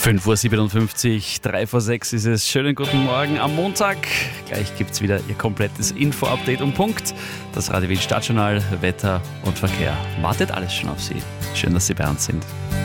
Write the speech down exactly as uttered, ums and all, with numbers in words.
fünf Uhr siebenundfünfzig, drei vor sechs ist es. Schönen guten Morgen am Montag. Gleich gibt es wieder Ihr komplettes Info-Update um Punkt. Das Radio Wien Stadtjournal, Wetter und Verkehr wartet alles schon auf Sie. Schön, dass Sie bei uns sind.